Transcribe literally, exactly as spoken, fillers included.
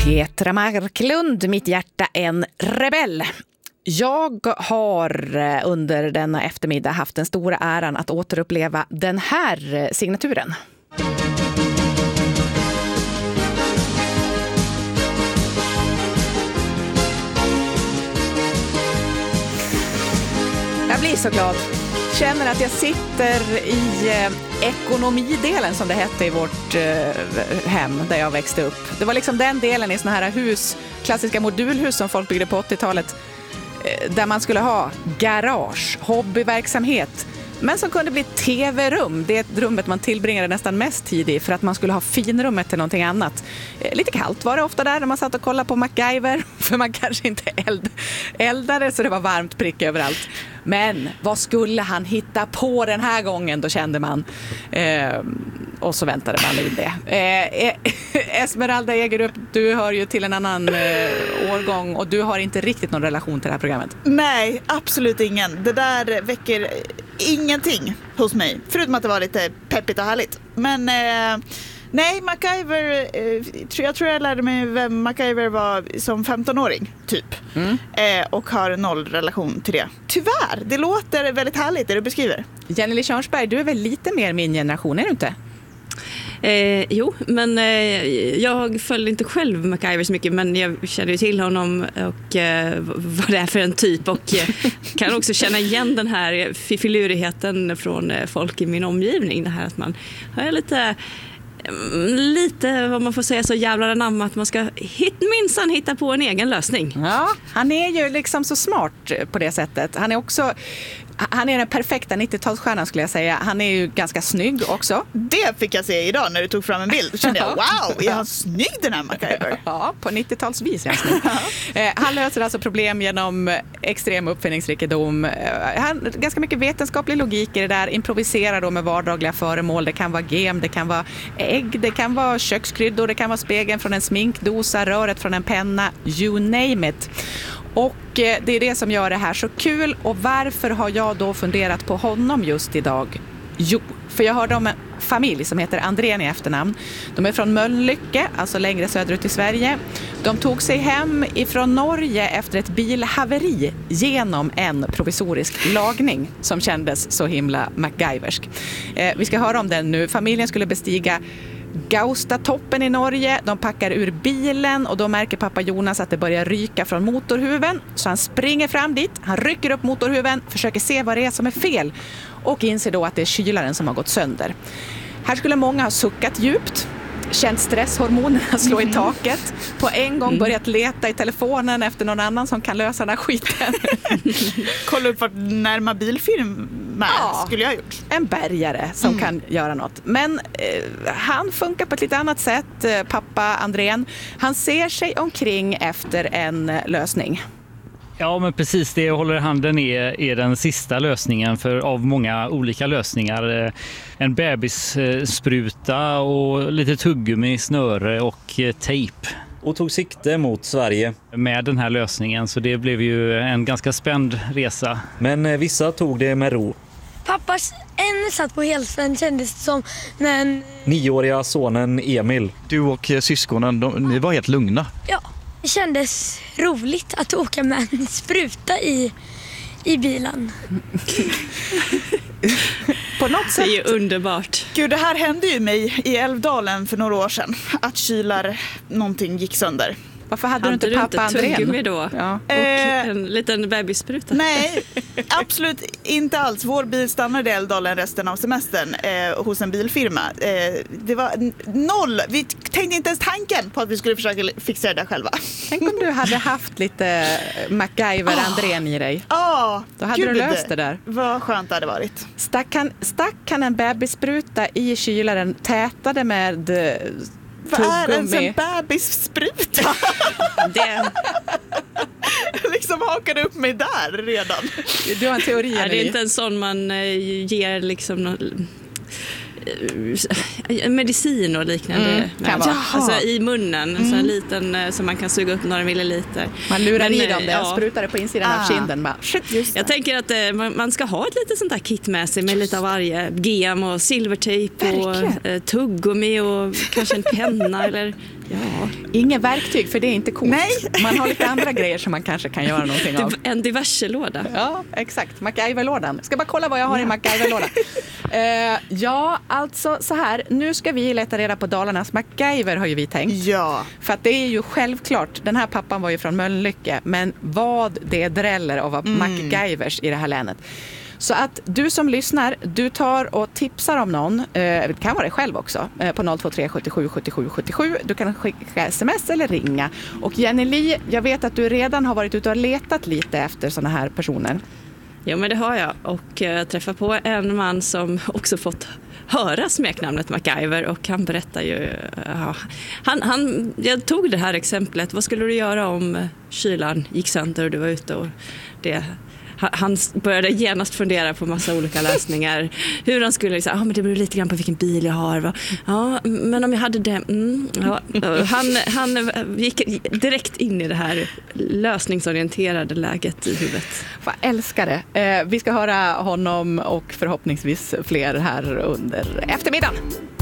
Petra Marklund, mitt hjärta en rebell. Jag har under denna eftermiddag haft den stora äran att återuppleva den här signaturen. Jag blir så glad. Känner att jag sitter i eh, ekonomidelen som det hette i vårt eh, hem där jag växte upp. Det var liksom den delen i såna här hus, klassiska modulhus som folk byggde på åttiotalet, eh, där man skulle ha garage, hobbyverksamhet, men som kunde bli tv-rum. Det är rummet man tillbringade nästan mest tid i för att man skulle ha finrummet till någonting annat. Eh, lite kallt var det ofta där när man satt och kollade på MacGyver, för man kanske inte eld, eldade så det var varmt prick överallt. Men vad skulle han hitta på den här gången, då kände man. Eh, och så väntade man in det. Eh, Esmeralda Egerup, du hör ju till en annan eh, årgång och du har inte riktigt någon relation till det här programmet. Nej, absolut ingen. Det där väcker ingenting hos mig. Förutom att det var lite peppigt och härligt. Men... Eh, Nej, MacGyver, eh, jag tror jag lärde mig vem MacGyver var som femtonåring, typ. Mm. Eh, och har noll relation till det. Tyvärr, det låter väldigt härligt det du beskriver. Jenny Tjörnsberg, du är väl lite mer min generation, är du inte? Eh, jo, men eh, jag följde inte själv MacGyver så mycket, men jag kände ju till honom och eh, vad det är för en typ och eh, kan också känna igen den här fiffilurigheten från eh, folk i min omgivning. Det här att man har lite... lite, vad man får säga, så jävlar anamma att man ska hit, minsann hitta på en egen lösning. Ja, han är ju liksom så smart på det sättet. Han är också, han är den perfekta nittiotalsstjärnan skulle jag säga. Han är ju ganska snygg också. Det fick jag se idag när du tog fram en bild. Då kände jag, wow, är han snygg den här MacGyver? Ja, på nittiotalsvis är han snygg. eh, han löser alltså problem genom extrem uppfinningsrikedom. Eh, han ganska mycket vetenskaplig logik i det där. Improviserar då med vardagliga föremål. Det kan vara gem, det kan vara ägg, det kan vara kökskryddor, det kan vara spegeln från en sminkdosa, röret från en penna, you name it. Och det är det som gör det här så kul. Och varför har jag då funderat på honom just idag? Jo, för jag hörde om en familj som heter Andrén i efternamn. De är från Mölnlycke, alltså längre söderut i Sverige. De tog sig hem ifrån Norge efter ett bilhaveri genom en provisorisk lagning som kändes så himla MacGyversk. Eh, vi ska höra om den nu. Familjen skulle bestiga Gaustatoppen i Norge. De packar ur bilen och då märker pappa Jonas att det börjar ryka från motorhuven. Så han springer fram dit, han rycker upp motorhuven, försöker se vad det är som är fel och inser då att det är kylaren som har gått sönder. Här skulle många ha suckat djupt, känt stresshormonerna slå i taket, på en gång börjat leta i telefonen efter någon annan som kan lösa den här skiten. Kolla upp vart närma bilfirma ja, skulle jag ha gjort. En bärgare som mm. kan göra något. Men eh, han funkar på ett lite annat sätt, eh, pappa Andrén. Han ser sig omkring efter en eh, lösning. Ja, men precis det jag håller i handen är, är den sista lösningen för, av många olika lösningar. En bebisspruta och lite tuggummi, snöre och tejp. Och tog sikte mot Sverige. Med den här lösningen, så det blev ju en ganska spänd resa. Men vissa tog det med ro. Pappas en satt på helspänn kändes som, men... Nioåriga sonen Emil. Du och syskonen, de, ni var helt lugna. Ja. Det kändes roligt att åka med en spruta i, i bilen. På något sätt. Det är ju underbart. Gud, det här hände ju mig i Älvdalen för några år sedan. Att kylar någonting gick sönder. Varför hade, hade du inte pappa Andrén? Hade du inte tuggummi då? Ja. Och eh, en liten bebisspruta? Nej, absolut inte alls. Vår bil stannade i Älvdalen resten av semestern eh, hos en bilfirma. Eh, det var n- noll. Vi tänkte inte ens tanken på att vi skulle försöka fixa det där själva. Tänk om du hade haft lite MacGyver Andrén i dig. Ja, då hade gud, du löst det där. Vad skönt det hade varit. Stack han, stack han en bebisspruta i kylaren, tätade med... Vad är ens en bebisspruta? Det... liksom hakade upp mig där redan. Du har en teori. Är det inte en sån man ger liksom någon, eh, medicin och liknande. Mm, kan vara. Alltså i munnen, mm. så en liten eh, som man kan suga upp några milliliter. Man lurar Men, i dem det, ja. sprutar det på insidan Ah. av kinden. Bara, shit, Jag tänker att eh, man, man ska ha ett litet sånt där kit med sig med lite av varje. Gem och silvertejp och eh, tuggummi och kanske en penna eller ja. Inget verktyg, för det är inte coolt. Nej. Man har lite andra grejer som man kanske kan göra någonting av. En diverse låda. Ja, exakt. MacGyver-lådan. Ska bara kolla vad jag har i MacGyver-lådan. uh, ja, alltså så här. Nu ska vi leta reda på Dalarnas MacGyver, har ju vi tänkt. Ja. För att det är ju självklart, den här pappan var ju från Mölnlycke, men vad det dräller av mm. MacGyvers i det här länet. Så att du som lyssnar, du tar och tipsar om någon, eh, det kan vara dig själv också, eh, på noll två tre sjuttiosju sjuttiosju sjuttiosju. Du kan skicka sms eller ringa. Och Jenny Li, jag vet att du redan har varit ute och letat lite efter såna här personer. Ja, men det har jag. Och jag uh, träffar på en man som också fått höra smeknamnet MacGyver och han berättar ju... Uh, han, han, jag tog det här exemplet. Vad skulle du göra om kylan gick sönder och du var ute och det... Han började genast fundera på massa olika lösningar. Hur han skulle säga, ah, men det beror lite grann på vilken bil jag har. Va? Ja, men om jag hade det... Mm, ja. han, han gick direkt in i det här lösningsorienterade läget i huvudet. Jag älskar det. Eh, vi ska höra honom och förhoppningsvis fler här under eftermiddagen.